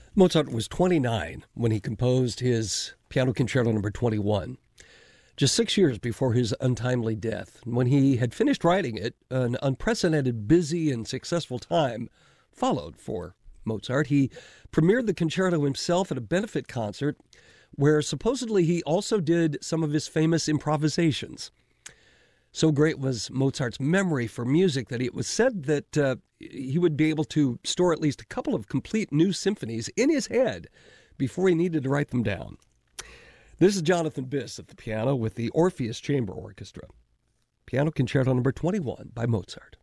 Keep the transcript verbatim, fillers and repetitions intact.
Mozart was twenty-nine when he composed his Piano Concerto number twenty-one, just six years before his untimely death. When he had finished writing it, an unprecedented, busy, and successful time followed for Mozart. He premiered the concerto himself at a benefit concert where supposedly he also did some of his famous improvisations. So great was Mozart's memory for music that it was said that uh, he would be able to store at least a couple of complete new symphonies in his head before he needed to write them down. This is Jonathan Biss at the piano with the Orpheus Chamber Orchestra. Piano Concerto number twenty-one by Mozart.